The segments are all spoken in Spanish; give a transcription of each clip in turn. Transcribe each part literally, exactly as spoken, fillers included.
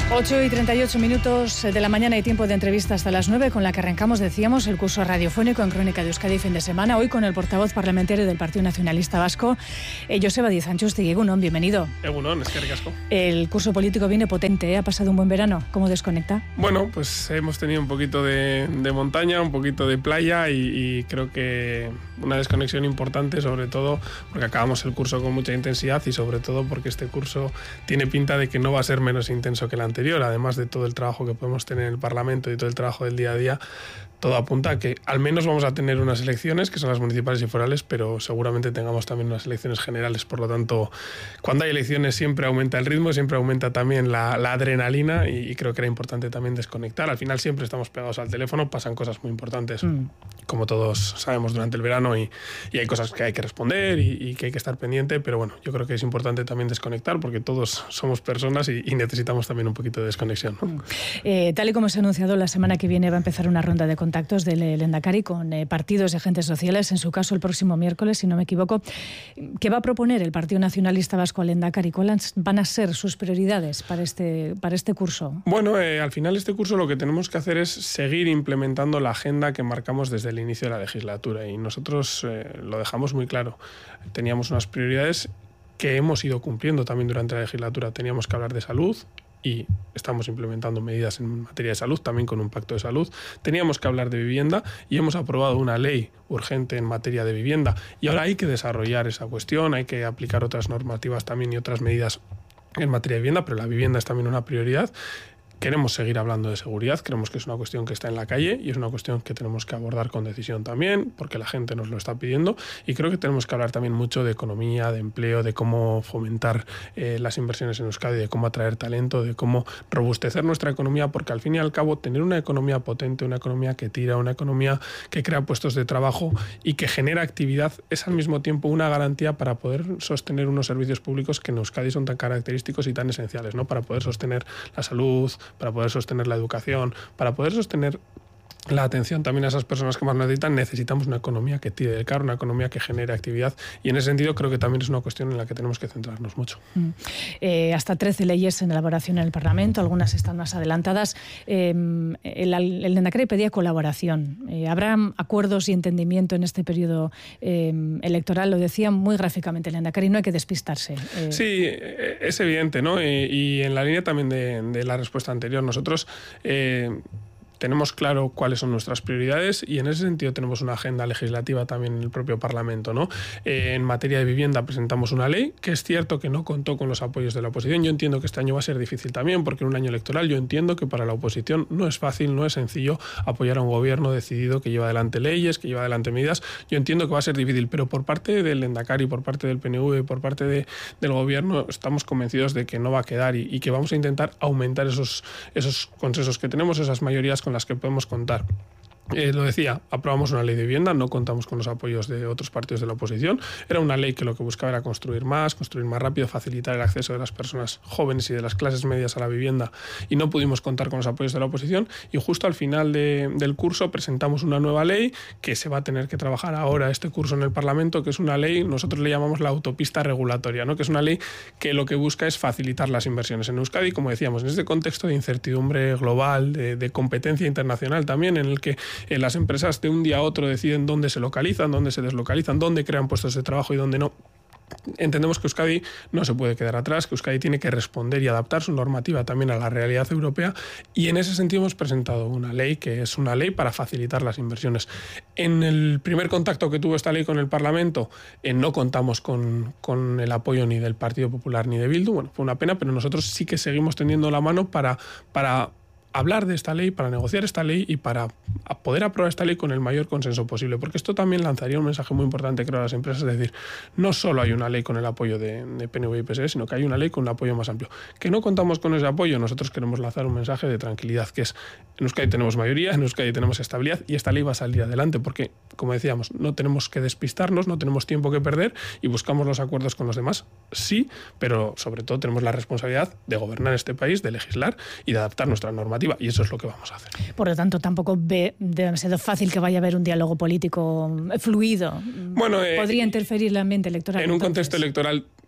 ocho y treinta y ocho minutos de la mañana y tiempo de entrevista hasta las nueve, con la que arrancamos, decíamos, el curso radiofónico en Crónica de Euskadi fin de semana, hoy con el portavoz parlamentario del Partido Nacionalista Vasco, eh, Joseba Díez Antxusti. Egunon, bienvenido. Egunon, es que ricasco. El curso político viene potente, ¿eh? ¿Ha pasado un buen verano? ¿Cómo desconecta? Bueno, pues hemos tenido un poquito de, de montaña, un poquito de playa y, y creo que una desconexión importante, sobre todo porque acabamos el curso con mucha intensidad y sobre todo porque este curso tiene pinta de que no va a ser menos intenso que el anterior. Además de todo el trabajo que podemos tener en el Parlamento y todo el trabajo del día a día, todo apunta a que al menos vamos a tener unas elecciones, que son las municipales y forales, pero seguramente tengamos también unas elecciones generales. Por lo tanto, cuando hay elecciones siempre aumenta el ritmo, siempre aumenta también la, la adrenalina y, y creo que era importante también desconectar. Al final siempre estamos pegados al teléfono, pasan cosas muy importantes, mm. como todos sabemos, durante el verano y, y hay cosas que hay que responder y, y que hay que estar pendiente, pero bueno, yo creo que es importante también desconectar porque todos somos personas y, y necesitamos también un poquito de desconexión, ¿no? Mm. Eh, tal y como se ha anunciado, la semana que viene va a empezar una ronda de contactos del Lehendakari con eh, partidos y agentes sociales, en su caso el próximo miércoles, si no me equivoco. ¿Qué va a proponer el Partido Nacionalista Vasco al Lehendakari? ¿Cuáles van a ser sus prioridades para este, para este curso? Bueno, eh, al final este curso lo que tenemos que hacer es seguir implementando la agenda que marcamos desde el inicio de la legislatura y nosotros eh, lo dejamos muy claro. Teníamos unas prioridades que hemos ido cumpliendo también durante la legislatura. Teníamos que hablar de salud y estamos implementando medidas en materia de salud, también con un pacto de salud. Teníamos que hablar de vivienda y hemos aprobado una ley urgente en materia de vivienda. Y ahora hay que desarrollar esa cuestión, hay que aplicar otras normativas también y otras medidas en materia de vivienda, pero la vivienda es también una prioridad. Queremos seguir hablando de seguridad, creemos que es una cuestión que está en la calle y es una cuestión que tenemos que abordar con decisión también, porque la gente nos lo está pidiendo, y creo que tenemos que hablar también mucho de economía, de empleo, de cómo fomentar eh, las inversiones en Euskadi, de cómo atraer talento, de cómo robustecer nuestra economía, porque al fin y al cabo tener una economía potente, una economía que tira, una economía que crea puestos de trabajo y que genera actividad es al mismo tiempo una garantía para poder sostener unos servicios públicos que en Euskadi son tan característicos y tan esenciales, ¿no? Para poder sostener la salud, para poder sostener la educación, para poder sostener la atención también a esas personas que más necesitan, necesitamos una economía que tire del carro, una economía que genere actividad y en ese sentido creo que también es una cuestión en la que tenemos que centrarnos mucho. Mm. Eh, hasta trece leyes en elaboración en el Parlamento, algunas están más adelantadas. Eh, el, el Lehendakari pedía colaboración. Eh, ¿Habrá acuerdos y entendimiento en este periodo eh, electoral? Lo decía muy gráficamente el Lehendakari, no hay que despistarse. Eh. Sí, es evidente, ¿no? Y, y en la línea también de, de la respuesta anterior, nosotros Eh, tenemos claro cuáles son nuestras prioridades y en ese sentido tenemos una agenda legislativa también en el propio Parlamento, ¿no? Eh, en materia de vivienda presentamos una ley que es cierto que no contó con los apoyos de la oposición. Yo entiendo que este año va a ser difícil también porque en un año electoral yo entiendo que para la oposición no es fácil, no es sencillo apoyar a un gobierno decidido que lleva adelante leyes, que lleva adelante medidas. Yo entiendo que va a ser difícil, pero por parte del Lehendakari, por parte del P N V, por parte de, del gobierno estamos convencidos de que no va a quedar y, y que vamos a intentar aumentar esos, esos consensos que tenemos, esas mayorías con las que podemos contar. Eh, lo decía, aprobamos una ley de vivienda, no contamos con los apoyos de otros partidos de la oposición. Era una ley que lo que buscaba era construir más, construir más rápido, facilitar el acceso de las personas jóvenes y de las clases medias a la vivienda y no pudimos contar con los apoyos de la oposición y justo al final de, del curso presentamos una nueva ley que se va a tener que trabajar ahora este curso en el Parlamento, que es una ley, nosotros le llamamos la autopista regulatoria, ¿no? Que es una ley que lo que busca es facilitar las inversiones en Euskadi, como decíamos, en este contexto de incertidumbre global, de, de competencia internacional también, en el que Eh, las empresas de un día a otro deciden dónde se localizan, dónde se deslocalizan, dónde crean puestos de trabajo y dónde no. Entendemos que Euskadi no se puede quedar atrás, que Euskadi tiene que responder y adaptar su normativa también a la realidad europea y en ese sentido hemos presentado una ley que es una ley para facilitar las inversiones. En el primer contacto que tuvo esta ley con el Parlamento eh, no contamos con, con el apoyo ni del Partido Popular ni de Bildu, bueno, fue una pena, pero nosotros sí que seguimos tendiendo la mano para... para hablar de esta ley, para negociar esta ley y para poder aprobar esta ley con el mayor consenso posible, porque esto también lanzaría un mensaje muy importante, creo, a las empresas, es decir, no solo hay una ley con el apoyo de, de P N V y P S E, sino que hay una ley con un apoyo más amplio. Que no contamos con ese apoyo, nosotros queremos lanzar un mensaje de tranquilidad, que es, en Euskadi tenemos mayoría, en Euskadi tenemos estabilidad y esta ley va a salir adelante, porque, como decíamos, no tenemos que despistarnos, no tenemos tiempo que perder y buscamos los acuerdos con los demás, sí, pero sobre todo tenemos la responsabilidad de gobernar este país, de legislar y de adaptar nuestra normativa. Y eso es lo que vamos a hacer. Por lo tanto, tampoco ve demasiado fácil que vaya a haber un diálogo político fluido. Bueno, eh, ¿Podría interferir el ambiente electoral? En un entonces? contexto electoral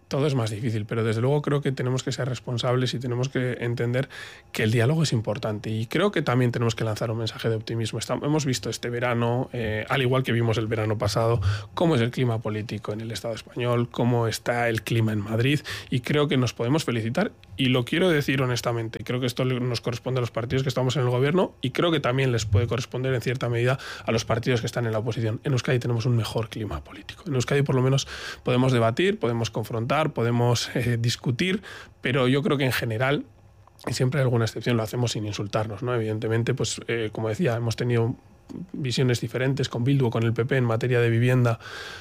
todo es más difícil, pero desde luego creo que tenemos que ser responsables y tenemos que entender que el diálogo es importante. Y creo que también tenemos que lanzar un mensaje de optimismo. Estamos, hemos visto este verano, eh, al igual que vimos el verano pasado, cómo es el clima político en el Estado español, cómo está el clima en Madrid, y creo que nos podemos felicitar. Y lo quiero decir honestamente, creo que esto nos corresponde a los partidos que estamos en el gobierno y creo que también les puede corresponder en cierta medida a los partidos que están en la oposición. En Euskadi tenemos un mejor clima político. En Euskadi por lo menos podemos debatir, podemos confrontar, podemos eh, discutir, pero yo creo que en general, y siempre hay alguna excepción, lo hacemos sin insultarnos, ¿no? Evidentemente, pues eh, como decía, hemos tenido visiones diferentes con Bildu o con el P P en materia de vivienda,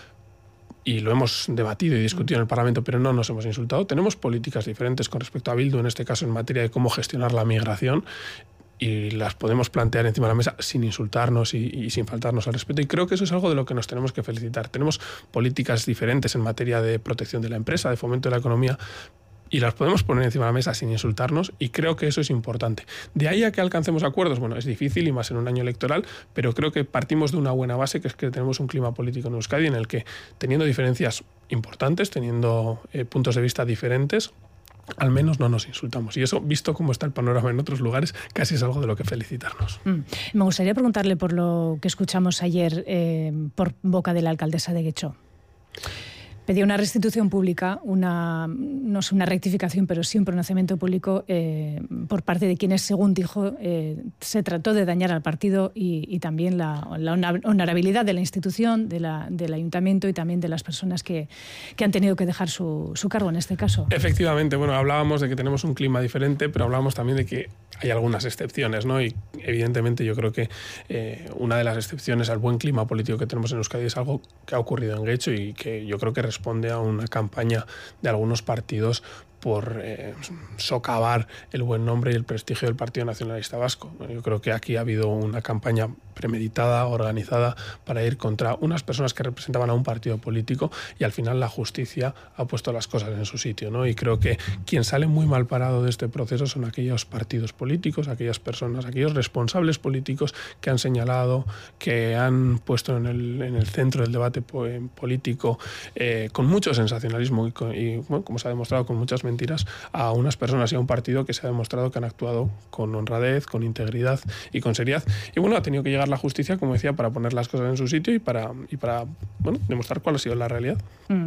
y lo hemos debatido y discutido en el Parlamento, pero no nos hemos insultado. Tenemos políticas diferentes con respecto a Bildu, en este caso en materia de cómo gestionar la migración, y las podemos plantear encima de la mesa sin insultarnos y, y sin faltarnos al respeto. Y creo que eso es algo de lo que nos tenemos que felicitar. Tenemos políticas diferentes en materia de protección de la empresa, de fomento de la economía, y las podemos poner encima de la mesa sin insultarnos, y creo que eso es importante. De ahí a que alcancemos acuerdos, bueno, es difícil y más en un año electoral, pero creo que partimos de una buena base, que es que tenemos un clima político en Euskadi en el que, teniendo diferencias importantes, teniendo eh, puntos de vista diferentes, al menos no nos insultamos. Y eso, visto cómo está el panorama en otros lugares, casi es algo de lo que felicitarnos. Mm. Me gustaría preguntarle por lo que escuchamos ayer eh, por boca de la alcaldesa de Getxo. Pedía una restitución pública, una, no sé, una rectificación, pero sí un pronunciamiento público eh, por parte de quienes, según dijo, eh, se trató de dañar al partido y, y también la, la honorabilidad de la institución, de la, del ayuntamiento y también de las personas que, que han tenido que dejar su, su cargo en este caso. Efectivamente, bueno, hablábamos de que tenemos un clima diferente, pero hablábamos también de que hay algunas excepciones, ¿no? Y evidentemente yo creo que eh, una de las excepciones al buen clima político que tenemos en Euskadi es algo que ha ocurrido en Getxo y que yo creo que responde a una campaña de algunos partidos por eh, socavar el buen nombre y el prestigio del Partido Nacionalista Vasco. Yo creo que aquí ha habido una campaña premeditada, organizada, para ir contra unas personas que representaban a un partido político, y al final la justicia ha puesto las cosas en su sitio, ¿no? Y creo que quien sale muy mal parado de este proceso son aquellos partidos políticos, aquellas personas, aquellos responsables políticos que han señalado, que han puesto en el, en el centro del debate político, eh, con mucho sensacionalismo y, con, y bueno, como se ha demostrado, con muchas mentiras, a unas personas y a un partido que se ha demostrado que han actuado con honradez, con integridad y con seriedad. Y bueno, ha tenido que llegar la justicia, como decía, para poner las cosas en su sitio y para, y para bueno, demostrar cuál ha sido la realidad. Mm.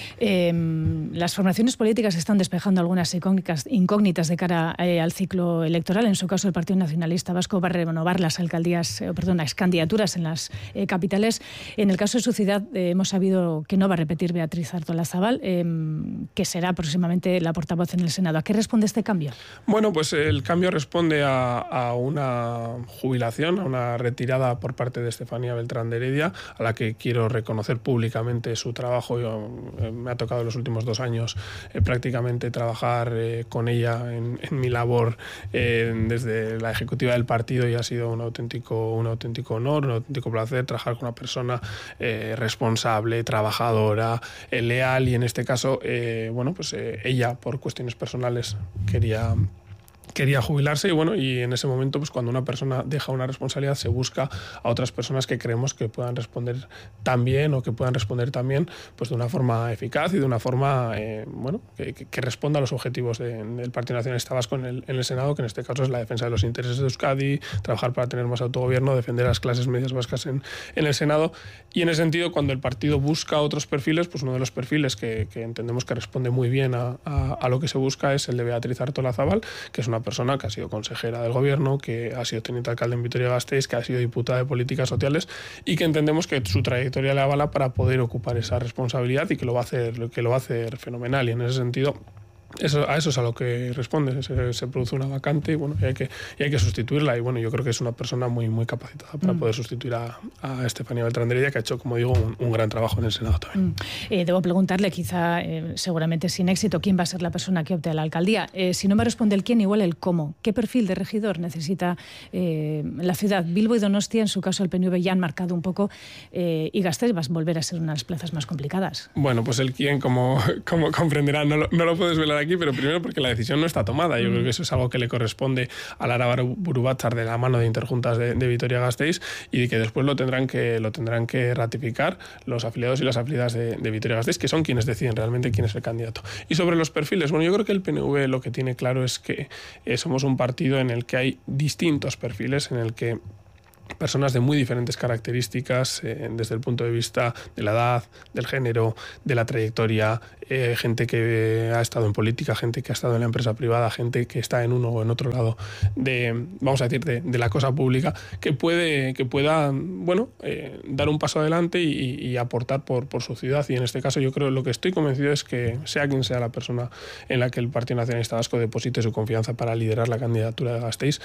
Eh, las formaciones políticas están despejando algunas incógnitas, incógnitas de cara eh, al ciclo electoral. En su caso, el Partido Nacionalista Vasco va a renovar las alcaldías, eh, perdón, las candidaturas en las eh, capitales. En el caso de su ciudad, eh, hemos sabido que no va a repetir Beatriz Artolazabal, eh, que será próximamente la portavoz en el Senado. ¿A qué responde este cambio? Bueno, pues el cambio responde a, a una jubilación, a una retirada por parte de Estefanía Beltrán de Heredia, a la que quiero reconocer públicamente su trabajo. Yo, eh, me ha tocado en los últimos dos años eh, prácticamente trabajar eh, con ella en, en mi labor eh, desde la ejecutiva del partido, y ha sido un auténtico, un auténtico honor, un auténtico placer trabajar con una persona eh, responsable, trabajadora, eh, leal, y en este caso, eh, bueno, pues eh, ella, por cuestiones personales, quería... quería jubilarse, y bueno, y en ese momento, pues cuando una persona deja una responsabilidad, se busca a otras personas que creemos que puedan responder tan bien, o que puedan responder también, pues de una forma eficaz y de una forma eh, bueno, que, que responda a los objetivos de, del Partido Nacionalista Vasco en el, en el Senado, que en este caso es la defensa de los intereses de Euskadi, trabajar para tener más autogobierno, defender a las clases medias vascas en, en el Senado. Y en ese sentido, cuando el partido busca otros perfiles, pues uno de los perfiles que, que entendemos que responde muy bien a, a, a lo que se busca es el de Beatriz Artolazabal, que es una persona que ha sido consejera del gobierno, que ha sido teniente alcalde en Vitoria-Gasteiz, que ha sido diputada de Políticas Sociales, y que entendemos que su trayectoria le avala para poder ocupar esa responsabilidad, y que lo va a hacer, que lo va a hacer fenomenal. Y en ese sentido, Eso, a eso es a lo que responde. Se, se produce una vacante y, bueno, y, hay que, y hay que sustituirla. Y bueno, yo creo que es una persona muy, muy capacitada para mm. poder sustituir a, a Estefanía Beltrán de Heredia, que ha hecho, como digo, un, un gran trabajo en el Senado también. Mm. Eh, debo preguntarle, quizá, eh, seguramente sin éxito, quién va a ser la persona que opte a la alcaldía. Eh, si no me responde el quién, igual el cómo. ¿Qué perfil de regidor necesita eh, la ciudad? Bilbo y Donostia, en su caso el P N V, ya han marcado un poco, eh, y Gasteiz va a volver a ser unas plazas más complicadas. Bueno, pues el quién, como, como comprenderá, no lo, no lo puedes velar aquí, pero primero porque la decisión no está tomada. Yo mm. creo que eso es algo que le corresponde al Araba Buru Batzar de la mano de Interjuntas de, de Vitoria-Gasteiz y que después lo tendrán que, lo tendrán que ratificar los afiliados y las afiliadas de, de Vitoria-Gasteiz, que son quienes deciden realmente quién es el candidato. Y sobre los perfiles, bueno, yo creo que el P N V lo que tiene claro es que eh, somos un partido en el que hay distintos perfiles, en el que personas de muy diferentes características, eh, desde el punto de vista de la edad, del género, de la trayectoria, eh, gente que ha estado en política, gente que ha estado en la empresa privada, gente que está en uno o en otro lado de, vamos a decir, de, de la cosa pública, que puede, que pueda, bueno, eh, dar un paso adelante y, y aportar por, por su ciudad. Y en este caso yo creo, lo que estoy convencido es que sea quien sea la persona en la que el Partido Nacionalista Vasco deposite su confianza para liderar la candidatura de Gasteiz,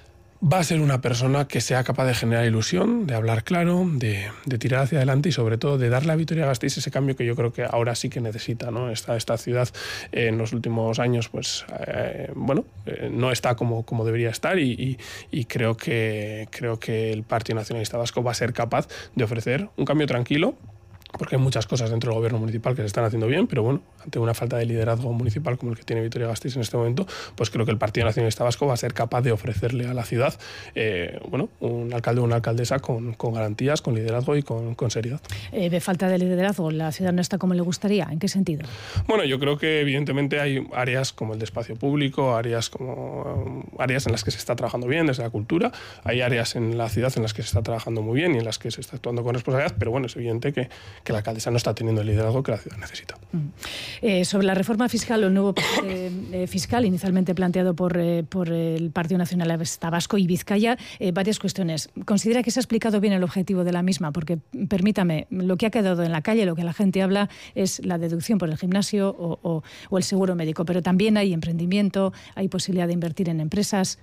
va a ser una persona que sea capaz de generar ilusión, de hablar claro, de, de tirar hacia adelante y sobre todo de darle a Vitoria-Gasteiz ese cambio que yo creo que ahora sí que necesita, ¿no? Esta, esta ciudad eh, en los últimos años pues eh, bueno, eh, no está como, como debería estar y, y, y creo, que, creo que el Partido Nacionalista Vasco va a ser capaz de ofrecer un cambio tranquilo, porque hay muchas cosas dentro del gobierno municipal que se están haciendo bien, pero bueno, ante una falta de liderazgo municipal como el que tiene Vitoria-Gasteiz en este momento, pues creo que el Partido Nacionalista Vasco va a ser capaz de ofrecerle a la ciudad eh, bueno, un alcalde o una alcaldesa con, con garantías, con liderazgo y con, con seriedad. Eh, ¿De falta de liderazgo la ciudad no está como le gustaría? ¿En qué sentido? Bueno, yo creo que evidentemente hay áreas como el de espacio público, áreas, como, áreas en las que se está trabajando bien desde la cultura, hay áreas en la ciudad en las que se está trabajando muy bien y en las que se está actuando con responsabilidad, pero bueno, es evidente que que la alcaldesa no está teniendo el liderazgo que la ciudad necesita. Mm. Eh, sobre la reforma fiscal o el nuevo paquete eh, fiscal inicialmente planteado por, eh, por el Partido Nacionalista Vasco y Vizcaya, eh, varias cuestiones. ¿Considera que se ha explicado bien el objetivo de la misma? Porque, permítame, lo que ha quedado en la calle, lo que la gente habla es la deducción por el gimnasio o, o, o el seguro médico, pero también hay emprendimiento, hay posibilidad de invertir en empresas.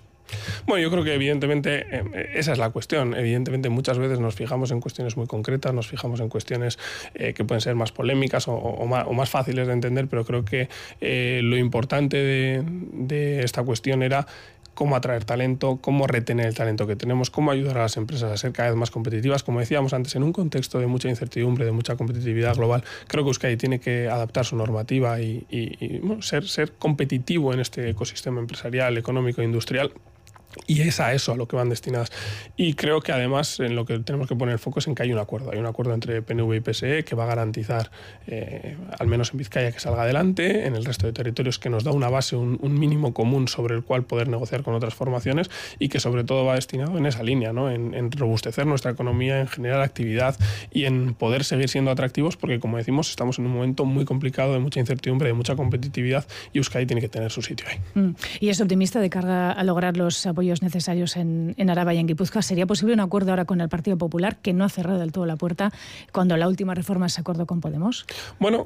Bueno, yo creo que evidentemente eh, esa es la cuestión. Evidentemente muchas veces nos fijamos en cuestiones muy concretas, nos fijamos en cuestiones eh, que pueden ser más polémicas o, o, más, o más fáciles de entender, pero creo que eh, lo importante de, de esta cuestión era cómo atraer talento, cómo retener el talento que tenemos, cómo ayudar a las empresas a ser cada vez más competitivas. Como decíamos antes, en un contexto de mucha incertidumbre, de mucha competitividad global, creo que Euskadi tiene que adaptar su normativa y, y, y bueno, ser, ser competitivo en este ecosistema empresarial, económico e industrial. Y es a eso a lo que van destinadas. Y creo que además en lo que tenemos que poner el foco es en que hay un acuerdo. Hay un acuerdo entre P N V y P S E que va a garantizar, eh, al menos en Vizcaya, que salga adelante, en el resto de territorios que nos da una base, un, un mínimo común sobre el cual poder negociar con otras formaciones y que sobre todo va destinado en esa línea, ¿no? en, en robustecer nuestra economía, en generar actividad y en poder seguir siendo atractivos porque, como decimos, estamos en un momento muy complicado, de mucha incertidumbre, de mucha competitividad y Euskadi tiene que tener su sitio ahí. Mm. ¿Y es optimista de cara a lograr los apoyos necesarios en, en Araba y en Guipúzcoa? ¿Sería posible un acuerdo ahora con el Partido Popular, que no ha cerrado del todo la puerta, cuando la última reforma se acordó con Podemos? Bueno,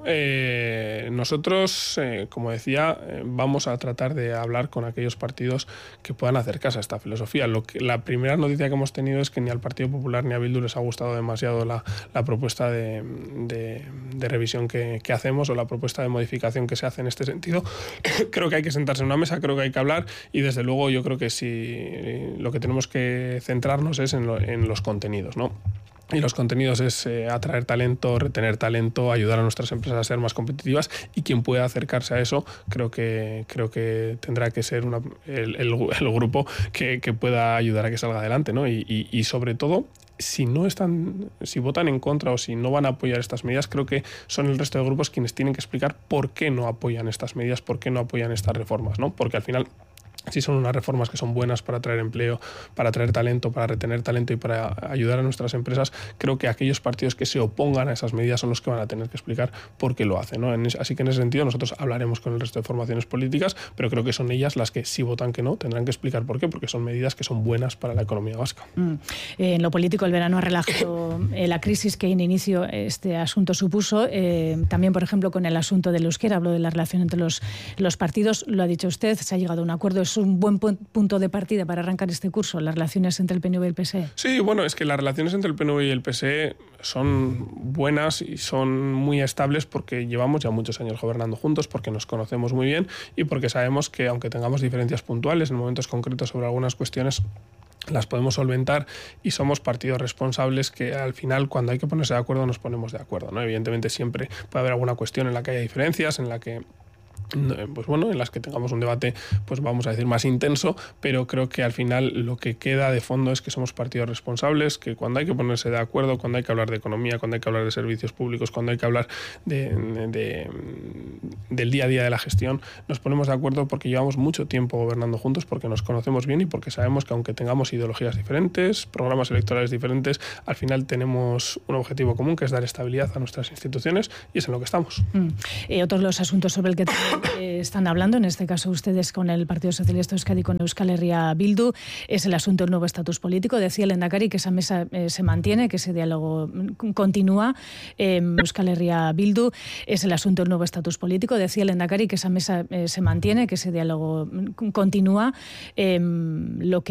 eh, nosotros, eh, como decía, eh, vamos a tratar de hablar con aquellos partidos que puedan acercarse a esta filosofía. Lo que, la primera noticia que hemos tenido es que ni al Partido Popular ni a Bildu les ha gustado demasiado la, la propuesta de, de, de revisión que, que hacemos o la propuesta de modificación que se hace en este sentido. Creo que hay que sentarse en una mesa, creo que hay que hablar y desde luego yo creo que si lo que tenemos que centrarnos es en, lo, en los contenidos, ¿no? Y los contenidos es eh, atraer talento, retener talento, ayudar a nuestras empresas a ser más competitivas y quien pueda acercarse a eso creo que creo que tendrá que ser una, el, el, el grupo que, que pueda ayudar a que salga adelante, ¿no? Y, y, y sobre todo, si no están, si votan en contra o si no van a apoyar estas medidas, creo que son el resto de grupos quienes tienen que explicar por qué no apoyan estas medidas, por qué no apoyan estas reformas, ¿no? Porque al final, si son unas reformas que son buenas para atraer empleo, para atraer talento, para retener talento y para ayudar a nuestras empresas, creo que aquellos partidos que se opongan a esas medidas son los que van a tener que explicar por qué lo hacen, ¿no? Así que en ese sentido nosotros hablaremos con el resto de formaciones políticas, pero creo que son ellas las que, si votan que no, tendrán que explicar por qué, porque son medidas que son buenas para la economía vasca. Mm. Eh, en lo político, el verano ha relajado eh, la crisis que en inicio este asunto supuso. Eh, también, por ejemplo, con el asunto del euskera, hablo de la relación entre los, los partidos, lo ha dicho usted, se ha llegado a un acuerdo. Es un buen punto de partida para arrancar este curso, las relaciones entre el P N V y el P S E. Sí, bueno, es que las relaciones entre el P N V y el P S E son buenas y son muy estables porque llevamos ya muchos años gobernando juntos, porque nos conocemos muy bien y porque sabemos que, aunque tengamos diferencias puntuales en momentos concretos sobre algunas cuestiones, las podemos solventar y somos partidos responsables que al final, cuando hay que ponerse de acuerdo, nos ponemos de acuerdo, ¿no? Evidentemente siempre puede haber alguna cuestión en la que haya diferencias, en la que pues bueno, en las que tengamos un debate, pues vamos a decir, más intenso, pero creo que al final lo que queda de fondo es que somos partidos responsables, que cuando hay que ponerse de acuerdo, cuando hay que hablar de economía, cuando hay que hablar de servicios públicos, cuando hay que hablar de, de, de, del día a día de la gestión, nos ponemos de acuerdo porque llevamos mucho tiempo gobernando juntos, porque nos conocemos bien y porque sabemos que aunque tengamos ideologías diferentes, programas electorales diferentes, al final tenemos un objetivo común, que es dar estabilidad a nuestras instituciones, y es en lo que estamos. Mm. Eh, otros los asuntos sobre el que Eh, están hablando, en este caso ustedes con el Partido Socialista de Euskadi, con Euskal Herria Bildu, es el asunto del nuevo estatus político. Decía el Lehendakari que esa mesa eh, se mantiene, que ese diálogo continúa. Eh, Euskal Herria Bildu es el asunto del nuevo estatus político. Decía el Lehendakari que esa mesa eh, se mantiene, que ese diálogo continúa. Eh, lo que